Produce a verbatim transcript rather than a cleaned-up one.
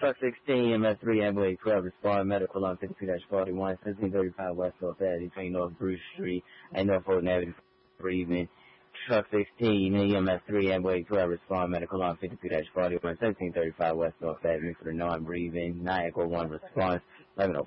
Truck sixteen, E M S three, ambulance twelve, respond, medical on fifty-two forty-one, seventeen thirty-five West North Avenue, between North Bruce Street and North Fulton Avenue for evening. Truck sixteen, E M S three, ambulance twelve, respond, medical on fifty-two forty-one, seventeen thirty-five West North Avenue for the non-breathing. nine one one response, eleven oh